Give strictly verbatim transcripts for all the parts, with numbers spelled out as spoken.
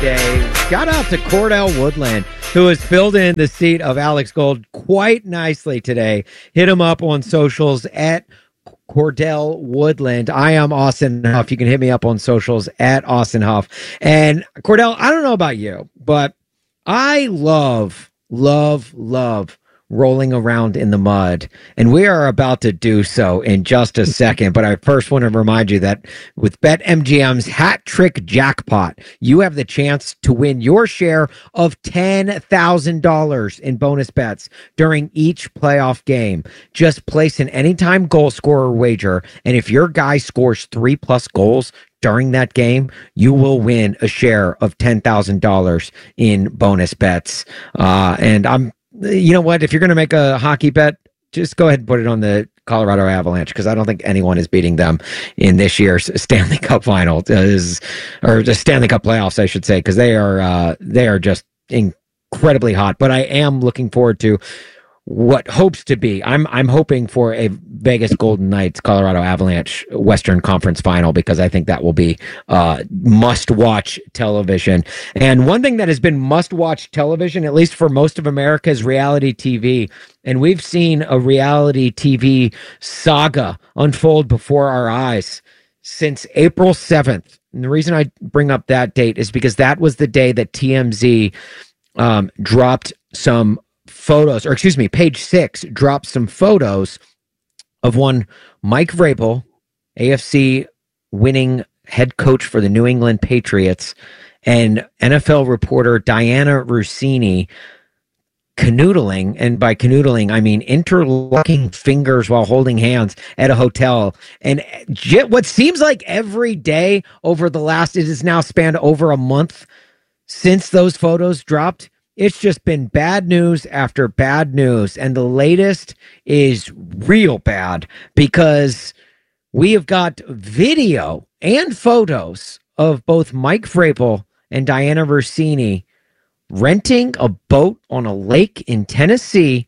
today. Shout out to Cordell Woodland, who has filled in the seat of Alex Gold quite nicely today. Hit him up on socials at Cordell Woodland. I am Austin Huff. You can hit me up on socials at Austin Huff. And Cordell, I don't know about you, but I love, love, love rolling around in the mud, and we are about to do so in just a second. But I first want to remind you that with BetMGM's Hat Trick Jackpot, you have the chance to win your share of ten thousand dollars in bonus bets during each playoff game. Just place an anytime goal scorer wager, and if your guy scores three plus goals during that game, you will win a share of ten thousand dollars in bonus bets. Uh, and I'm You know what? If you're going to make a hockey bet, just go ahead and put it on the Colorado Avalanche, because I don't think anyone is beating them in this year's Stanley Cup final, uh, is, or the Stanley Cup playoffs, I should say, because they are uh, they are just incredibly hot. But I am looking forward to what hopes to be. I'm I'm hoping for a Vegas Golden Knights Colorado Avalanche Western Conference final, because I think that will be uh, must-watch television. And one thing that has been must-watch television, at least for most of America, is reality T V. And we've seen a reality T V saga unfold before our eyes since April seventh. And the reason I bring up that date is because that was the day that T M Z um, dropped some photos, or excuse me, Page Six dropped some photos of one Mike Vrabel, A F C winning head coach for the New England Patriots, and N F L reporter Diana Russini canoodling, and by canoodling I mean interlocking fingers while holding hands at a hotel. And what seems like every day over the last, it has now spanned over a month since those photos dropped, it's just been bad news after bad news. And the latest is real bad, because we have got video and photos of both Mike Vrabel and Diana Russini renting a boat on a lake in Tennessee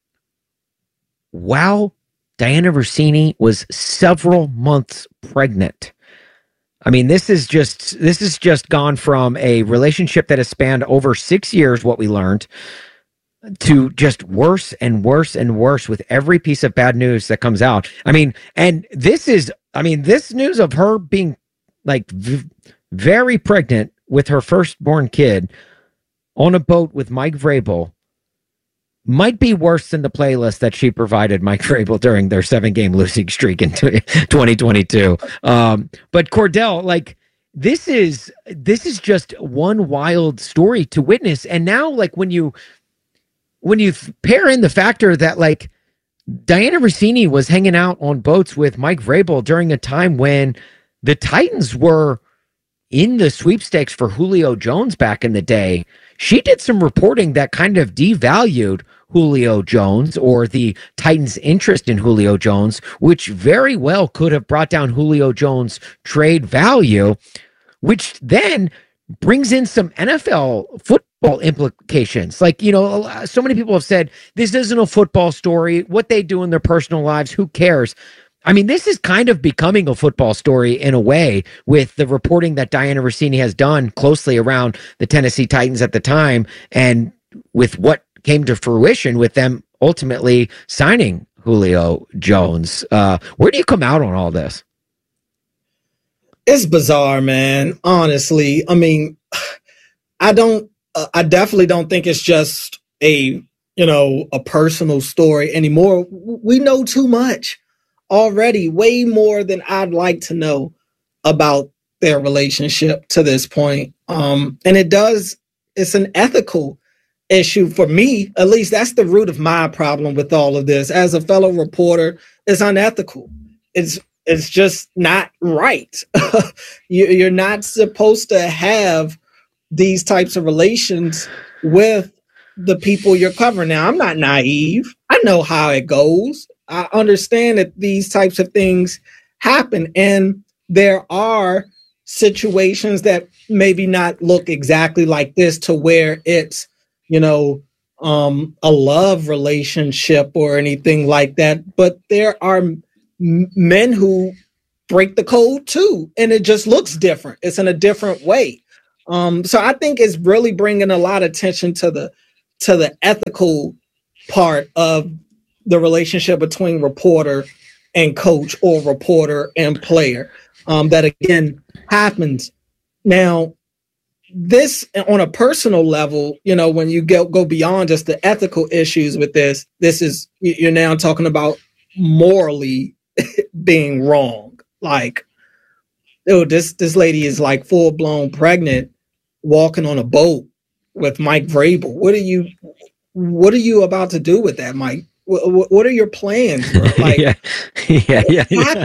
while Diana Russini was several months pregnant. I mean, this is just this is just gone from a relationship that has spanned over six years, what we learned, to just worse and worse and worse with every piece of bad news that comes out. I mean, and this is, I mean, this news of her being like v- very pregnant with her firstborn kid on a boat with Mike Vrabel might be worse than the playlist that she provided Mike Vrabel during their seven-game losing streak in twenty twenty-two. Um, but Cordell, like, this is this is just one wild story to witness. And now, like, when you when you pair in the factor that, like, Diana Russini was hanging out on boats with Mike Vrabel during a time when the Titans were in the sweepstakes for Julio Jones back in the day, she did some reporting that kind of devalued Julio Jones, or the Titans' interest in Julio Jones, which very well could have brought down Julio Jones' trade value, which then brings in some N F L football implications. Like, you know, so many people have said, this isn't a football story. What they do in their personal lives, who cares? I mean, this is kind of becoming a football story in a way, with the reporting that Diana Russini has done closely around the Tennessee Titans at the time, and with what came to fruition with them ultimately signing Julio Jones. Uh, where do you come out on all this? It's bizarre, man. Honestly, I mean, I don't, uh, I definitely don't think it's just a, you know, a personal story anymore. We know too much already, way more than I'd like to know about their relationship to this point. Um, and it does, it's an ethical issue for me. At least that's the root of my problem with all of this. As a fellow reporter, it's unethical. It's it's just not right. you, you're not supposed to have these types of relations with the people you're covering. Now, I'm not naive. I know how it goes. I understand that these types of things happen, and there are situations that maybe not look exactly like this, to where it's, you know, um, a love relationship or anything like that. But there are m- men who break the code too, and it just looks different. It's in a different way. Um, so I think it's really bringing a lot of attention to the to the ethical part of the relationship between reporter and coach, or reporter and player. Um, that again happens. Now, this on a personal level, you know, when you go go beyond just the ethical issues with this, this is you're now talking about morally being wrong. Like, oh, this this lady is like full blown pregnant, walking on a boat with Mike Vrabel. What are you? What are you about to do with that, Mike? What, what are your plans, bro? Like, yeah, yeah, yeah. yeah.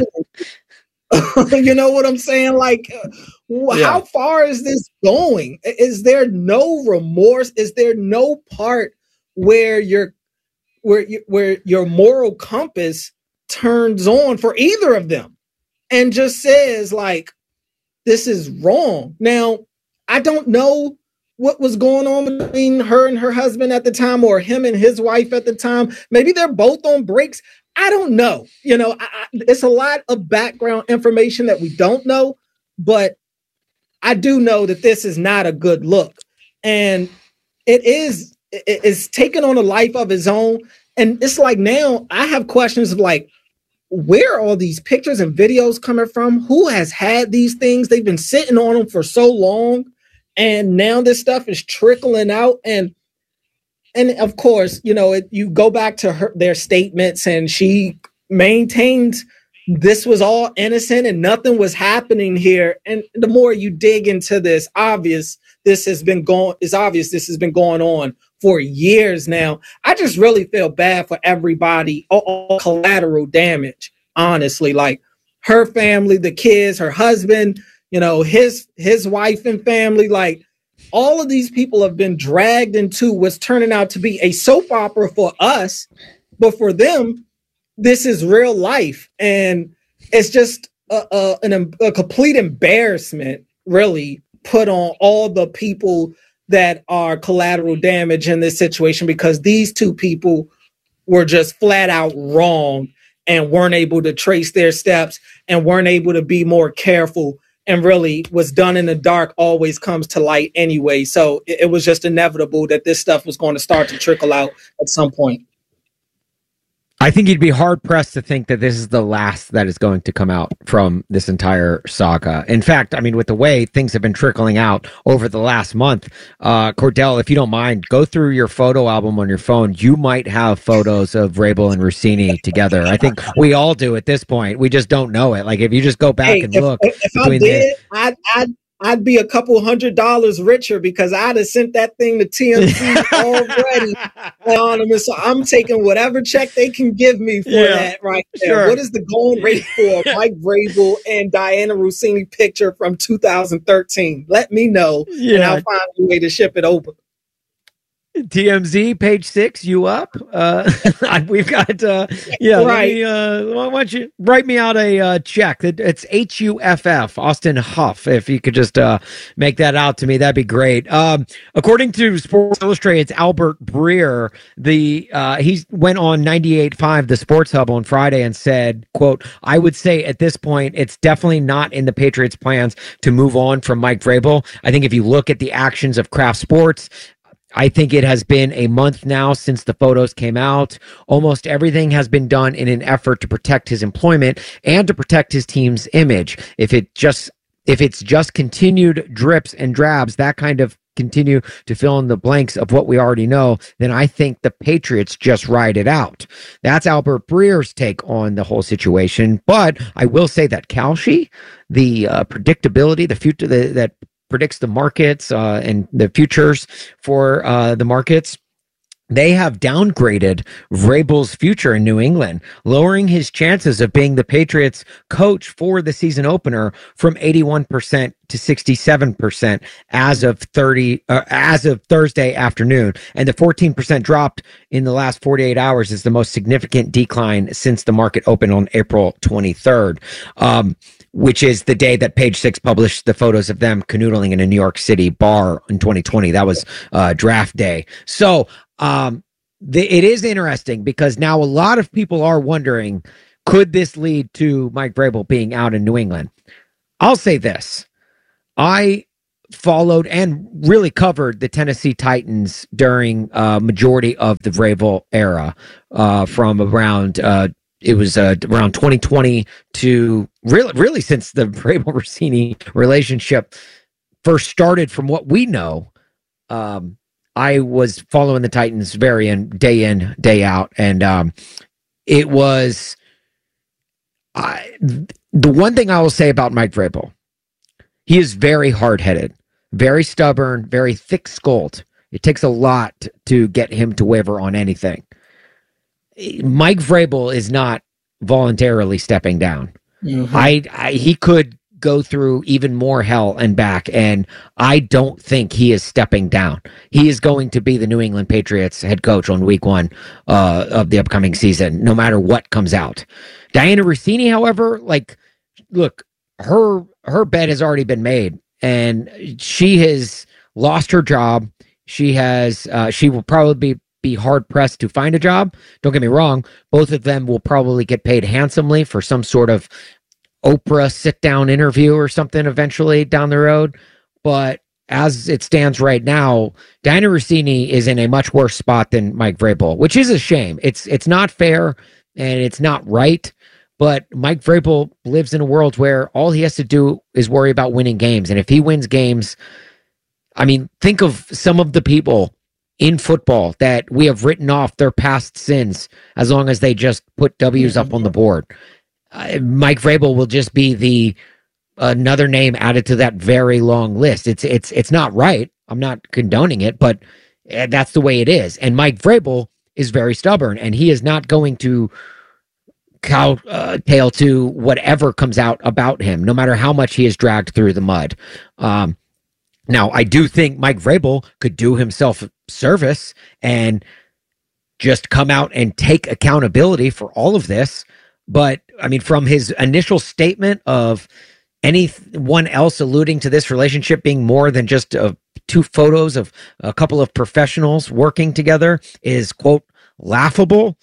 You know what I'm saying? Like, uh, Yeah. how far is this going? Is there no remorse? Is there no part where your where you, where your moral compass turns on for either of them and just says like, this is wrong? Now, I don't know what was going on between her and her husband at the time, or him and his wife at the time. Maybe they're both on breaks. I don't know. You know, I, I, it's a lot of background information that we don't know, but I do know that this is not a good look. And it is, it, it's taken on a life of its own. And it's like, now I have questions of like, where are all these pictures and videos coming from? Who has had these things? They've been sitting on them for so long. And now this stuff is trickling out. And And of course, you know, it, you go back to her, their statements, and she maintained this was all innocent and nothing was happening here. And the more you dig into this, obvious this has been going, it's obvious this has been going on for years now. I just really feel bad for everybody, all, all collateral damage, honestly. Like her family, the kids, her husband, you know, his his wife and family, like, all of these people have been dragged into what's turning out to be a soap opera for us, but for them, this is real life. And it's just a, a, an, a complete embarrassment, really, put on all the people that are collateral damage in this situation, because these two people were just flat out wrong and weren't able to trace their steps and weren't able to be more careful. And really, what's done in the dark always comes to light anyway. So it, it was just inevitable that this stuff was going to start to trickle out at some point. I think you'd be hard pressed to think that this is the last that is going to come out from this entire saga. In fact, I mean, with the way things have been trickling out over the last month, uh, Cordell, if you don't mind, go through your photo album on your phone. You might have photos of Vrabel and Rossini together. I think we all do at this point. We just don't know it. Like, if you just go back hey, and if, look. If, if I did, the, I'd, I'd I'd be a couple hundred dollars richer, because I'd have sent that thing to T M Z already. Anonymous. So I'm taking whatever check they can give me for yeah, that right there. Sure. What is the going rate for Mike Vrabel and Diana Rossini picture from two thousand thirteen? Let me know, yeah. and I'll find a way to ship it over. T M Z, page six, you up? Uh, we've got, uh, yeah, right. Me, uh, why don't you write me out a uh, check? It's H U F F, Austin Huff. If you could just uh, make that out to me, that'd be great. Um, according to Sports Illustrated's Albert Breer, the uh, he went on ninety-eight point five, the Sports Hub, on Friday and said, quote, I would say at this point, it's definitely not in the Patriots' plans to move on from Mike Vrabel. I think if you look at the actions of Kraft Sports, I think it has been a month now since the photos came out. Almost everything has been done in an effort to protect his employment and to protect his team's image. If it just, if it's just continued drips and drabs, that kind of continue to fill in the blanks of what we already know, then I think the Patriots just ride it out. That's Albert Breer's take on the whole situation. But I will say that Kalshi, the uh, predictability, the future, the, that predicts the markets uh, and the futures for uh, the markets, they have downgraded Vrabel's future in New England, lowering his chances of being the Patriots coach for the season opener from eighty-one percent to sixty-seven percent as of thirty uh, as of Thursday afternoon. And the fourteen percent drop in the last forty-eight hours is the most significant decline since the market opened on April twenty-third. Um, which is the day that Page Six published the photos of them canoodling in a New York City bar in twenty twenty. That was uh, draft day. So um, the, it is interesting because now a lot of people are wondering, could this lead to Mike Vrabel being out in New England? I'll say this. I followed and really covered the Tennessee Titans during uh majority of the Vrabel era, uh, from around uh, it was uh, around twenty twenty to really, really since the Vrabel Rossini relationship first started. From what we know, um, I was following the Titans very in day in, day out, and um, it was I, the one thing I will say about Mike Vrabel. He is very hard-headed, very stubborn, very thick-skulled. It takes a lot to get him to waver on anything. Mike Vrabel is not voluntarily stepping down. Mm-hmm. I, I he could go through even more hell and back, and I don't think he is stepping down. He is going to be the New England Patriots head coach on week one uh, of the upcoming season, no matter what comes out. Diana Rossini, however, like, look, her her bet has already been made, and she has lost her job. She has uh, she will probably be, be hard pressed to find a job. Don't get me wrong; both of them will probably get paid handsomely for some sort of Oprah sit down interview or something eventually down the road. But as it stands right now, Diana Rossini is in a much worse spot than Mike Vrabel, which is a shame. It's it's not fair and it's not right. But Mike Vrabel lives in a world where all he has to do is worry about winning games. And if he wins games, I mean, think of some of the people in football that we have written off their past sins as long as they just put W's mm-hmm. up on the board. Uh, Mike Vrabel will just be the another name added to that very long list. It's it's it's not right. I'm not condoning it, but that's the way it is. And Mike Vrabel is very stubborn, and he is not going to cow uh, tail to whatever comes out about him, no matter how much he is dragged through the mud. Um, now, I do think Mike Vrabel could do himself service and just come out and take accountability for all of this. But I mean, from his initial statement of anyone else alluding to this relationship being more than just uh, two photos of a couple of professionals working together is, quote, laughable.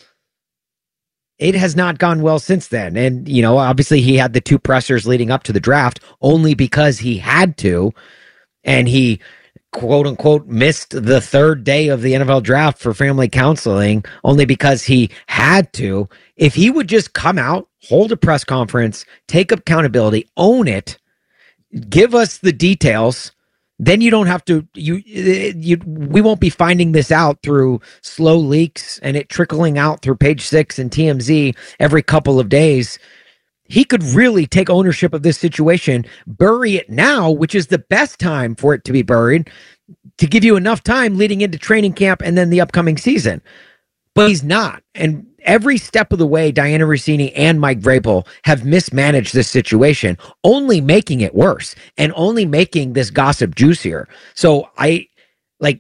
It has not gone well since then. And, you know, obviously he had the two pressers leading up to the draft only because he had to. And he, quote unquote, missed the third day of the N F L draft for family counseling only because he had to. If he would just come out, hold a press conference, take accountability, own it, give us the details, then you don't have to, you, you, we won't be finding this out through slow leaks and it trickling out through Page Six and T M Z every couple of days. He could really take ownership of this situation, bury it now, which is the best time for it to be buried, to give you enough time leading into training camp and then the upcoming season. But he's not. And every step of the way, Diana Rossini and Mike Vrabel have mismanaged this situation, only making it worse and only making this gossip juicier. So I, like,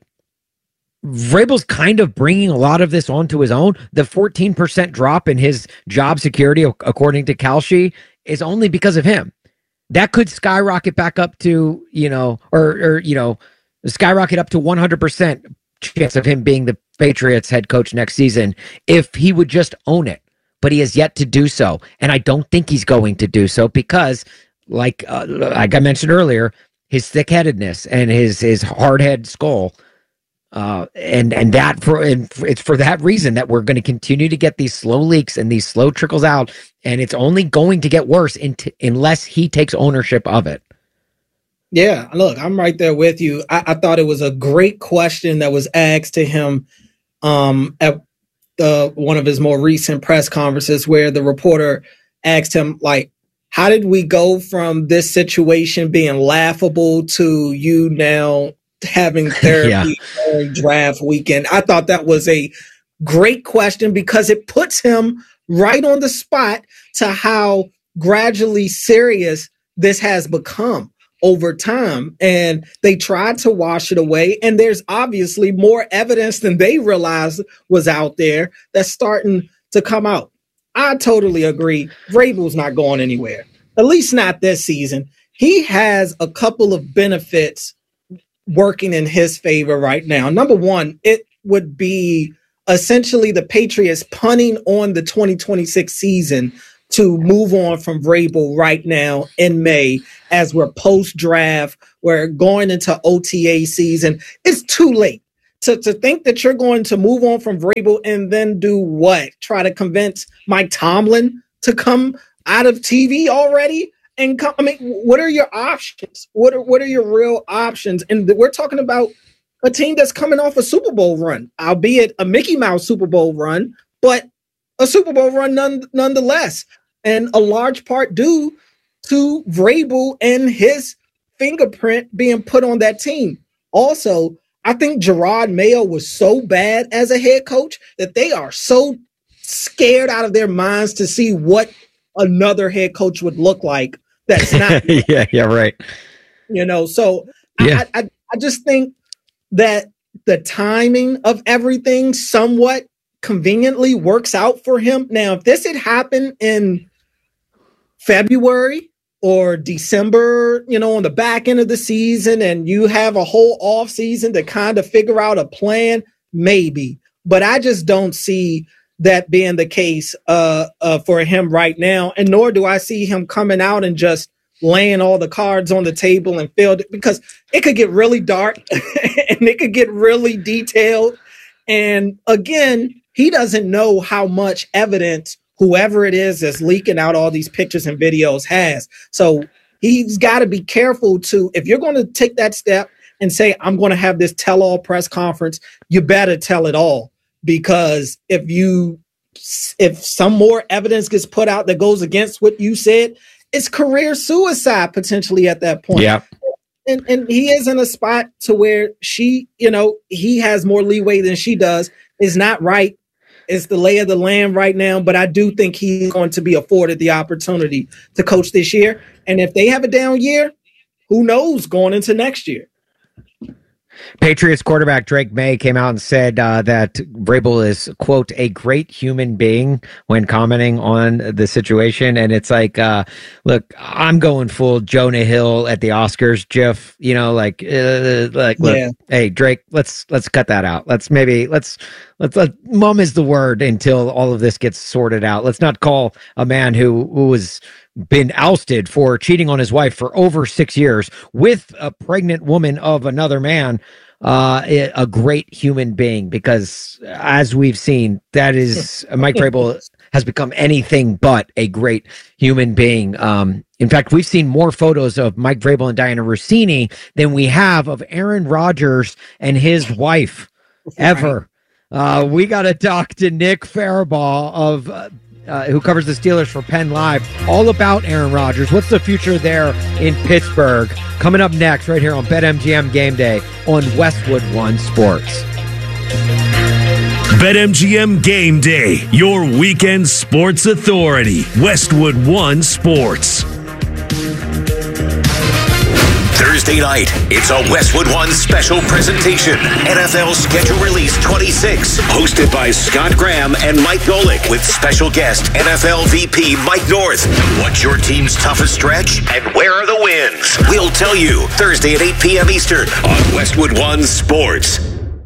Vrabel's kind of bringing a lot of this onto his own. The fourteen percent drop in his job security, according to Kalshi, is only because of him. That could skyrocket back up to, you know, or, or you know, skyrocket up to one hundred percent chance of him being the Patriots head coach next season if he would just own it. But he has yet to do so. And I don't think he's going to do so because, like, uh, like I mentioned earlier, his thick-headedness and his, his hard-head skull. Uh, and and that for and it's for that reason that we're going to continue to get these slow leaks and these slow trickles out, and it's only going to get worse in t- unless he takes ownership of it. Yeah, look, I'm right there with you. I, I thought it was a great question that was asked to him um, at the one of his more recent press conferences, where the reporter asked him, like, how did we go from this situation being laughable to you now having therapy yeah. during draft weekend? I thought that was a great question because it puts him right on the spot to how gradually serious this has become over time. And they tried to wash it away. And there's obviously more evidence than they realized was out there that's starting to come out. I totally agree. Vrabel's not going anywhere, at least not this season. He has a couple of benefits working in his favor right now. Number one, it would be essentially the Patriots punting on the twenty twenty-six season to move on from Vrabel right now in May as we're post-draft, we're going into O T A season. It's too late to, to think that you're going to move on from Vrabel and then do what? Try to convince Mike Tomlin to come out of T V already? And come, I mean, what are your options? What are what are your real options? And we're talking about a team that's coming off a Super Bowl run, albeit a Mickey Mouse Super Bowl run, but a Super Bowl run none, nonetheless. And a large part due to Vrabel and his fingerprint being put on that team. Also, I think Gerard Mayo was so bad as a head coach that they are so scared out of their minds to see what another head coach would look like. That's not. yeah, yeah, right. You know, so yeah. I, I, I just think that the timing of everything somewhat conveniently works out for him. Now, if this had happened in February or December, you know, on the back end of the season, and you have a whole off season to kind of figure out a plan, maybe. But I just don't see that being the case uh, uh, for him right now. And nor do I see him coming out and just laying all the cards on the table and filled it, because it could get really dark and it could get really detailed. And again, he doesn't know how much evidence whoever it is that's leaking out all these pictures and videos has. So he's got to be careful to, if you're going to take that step and say, I'm going to have this tell-all press conference, you better tell it all. Because if you, if some more evidence gets put out that goes against what you said, it's career suicide potentially at that point. Yeah. And and he is in a spot to where she, you know, he has more leeway than she does. It's not right. It's the lay of the land right now. But I do think he's going to be afforded the opportunity to coach this year. And if they have a down year, who knows going into next year? Patriots quarterback Drake May came out and said uh, that Vrabel is, quote, a great human being when commenting on the situation. And it's like, uh, look, I'm going full Jonah Hill at the Oscars, Jeff, you know, like, uh, like, look, yeah. Hey, Drake, let's, let's cut that out. Let's maybe, let's, let's, let mum is the word until all of this gets sorted out. Let's not call a man who, who was been ousted for cheating on his wife for over six years with a pregnant woman of another man, uh, a great human being, because as we've seen, that is Mike Vrabel has become anything but a great human being. Um, in fact, we've seen more photos of Mike Vrabel and Diana Rossini than we have of Aaron Rodgers and his wife ever. Uh, we got to talk to Nick Farabaugh of uh, Uh, who covers the Steelers for Penn Live, all about Aaron Rodgers. What's the future there in Pittsburgh? Coming up next, right here on BetMGM Game Day on Westwood One Sports. BetMGM Game Day, your weekend sports authority. Westwood One Sports. Thursday night, it's a Westwood One special presentation. N F L Schedule Release twenty-six, hosted by Scott Graham and Mike Golick, with special guest N F L V P Mike North. What's your team's toughest stretch, and where are the wins? We'll tell you Thursday at eight p.m. Eastern on Westwood One Sports.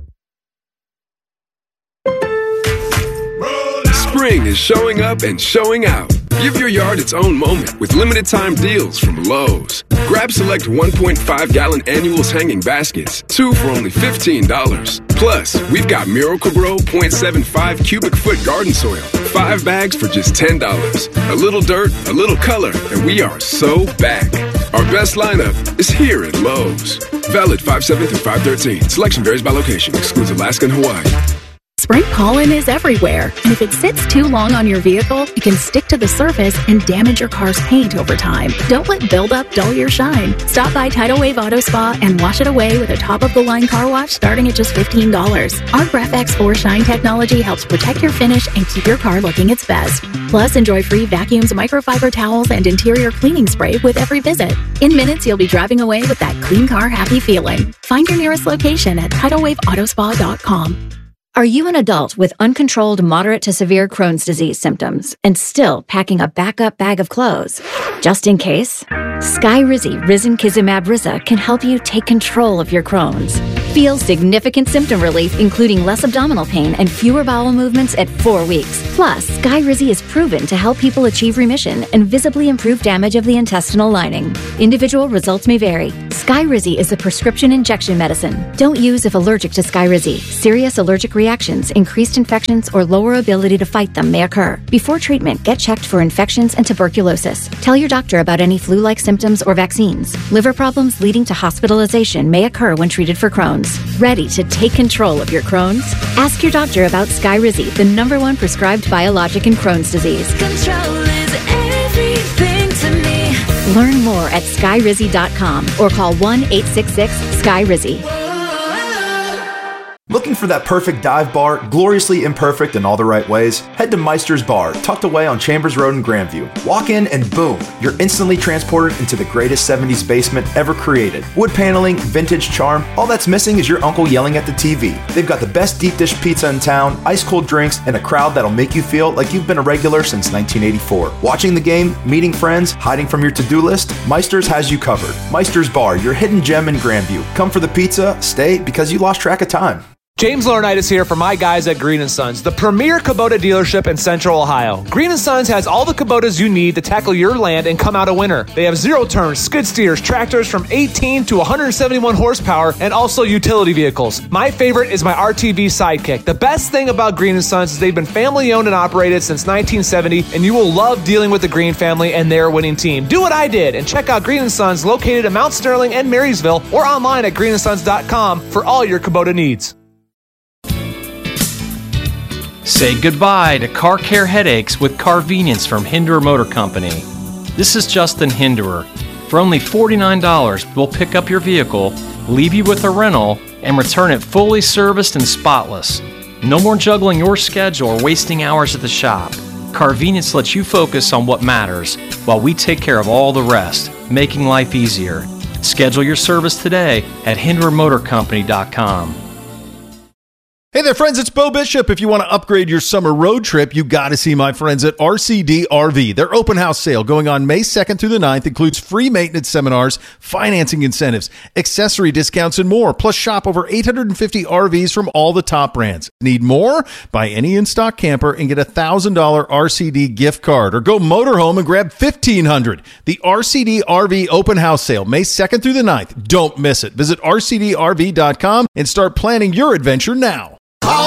Spring is showing up and showing out. Give your yard its own moment with limited time deals from Lowe's. Grab select one point five gallon annuals hanging baskets, two for only fifteen dollars. Plus, we've got Miracle-Gro zero point seven five cubic foot garden soil, five bags for just ten dollars. A little dirt, a little color, and we are so back. Our best lineup is here at Lowe's. Valid five seven through five thirteen. Selection varies by location. Excludes Alaska and Hawaii. Spray pollen is everywhere, and if it sits too long on your vehicle, it can stick to the surface and damage your car's paint over time. Don't let buildup dull your shine. Stop by Tidal Wave Auto Spa and wash it away with a top-of-the-line car wash starting at just fifteen dollars. Our GraphX four Shine technology helps protect your finish and keep your car looking its best. Plus, enjoy free vacuums, microfiber towels, and interior cleaning spray with every visit. In minutes, you'll be driving away with that clean car happy feeling. Find your nearest location at tidal wave auto spa dot com. Are you an adult with uncontrolled moderate to severe Crohn's disease symptoms and still packing a backup bag of clothes? Just in case, Skyrizi Risankizumab Riza can help you take control of your Crohn's. Feel significant symptom relief, including less abdominal pain and fewer bowel movements at four weeks. Plus, Skyrizi is proven to help people achieve remission and visibly improve damage of the intestinal lining. Individual results may vary. Skyrizi is a prescription injection medicine. Don't use if allergic to Skyrizi. Serious allergic reactions, increased infections, or lower ability to fight them may occur. Before treatment, get checked for infections and tuberculosis. Tell your doctor about any flu-like symptoms or vaccines. Liver problems leading to hospitalization may occur when treated for Crohn's. Ready to take control of your Crohn's? Ask your doctor about Skyrizi, the number one prescribed biologic in Crohn's disease. Control is everything to me. Learn more at skyrizi dot com or call one eight six six sky rizi. Looking for that perfect dive bar, gloriously imperfect in all the right ways? Head to Meister's Bar, tucked away on Chambers Road in Grandview. Walk in and boom, you're instantly transported into the greatest seventies basement ever created. Wood paneling, vintage charm, all that's missing is your uncle yelling at the T V. They've got the best deep dish pizza in town, ice cold drinks, and a crowd that'll make you feel like you've been a regular since nineteen eighty-four. Watching the game, meeting friends, hiding from your to-do list, Meister's has you covered. Meister's Bar, your hidden gem in Grandview. Come for the pizza, stay because you lost track of time. James Laurinaitis here for my guys at Green and Sons, the premier Kubota dealership in Central Ohio. Green and Sons has all the Kubotas you need to tackle your land and come out a winner. They have zero turns, skid steers, tractors from eighteen to one hundred seventy-one horsepower, and also utility vehicles. My favorite is my R T V Sidekick. The best thing about Green and Sons is they've been family owned and operated since nineteen seventy, and you will love dealing with the Green family and their winning team. Do what I did and check out Green and Sons located in Mount Sterling and Marysville or online at green and sons dot com for all your Kubota needs. Say goodbye to car care headaches with Carvenience from Hinderer Motor Company. This is Justin Hinderer. For only forty-nine dollars, we'll pick up your vehicle, leave you with a rental, and return it fully serviced and spotless. No more juggling your schedule or wasting hours at the shop. Carvenience lets you focus on what matters while we take care of all the rest, making life easier. Schedule your service today at hinderer motor company dot com. Hey there, friends, it's Bo Bishop. If you want to upgrade your summer road trip, you got to see my friends at R C D R V. Their open house sale going on May second through the ninth includes free maintenance seminars, financing incentives, accessory discounts, and more. Plus, shop over eight hundred fifty R Vs from all the top brands. Need more? Buy any in-stock camper and get a one thousand dollars R C D gift card. Or go motorhome and grab fifteen hundred dollars. The R C D R V open house sale, May second through the ninth. Don't miss it. Visit R C D R V dot com and start planning your adventure now.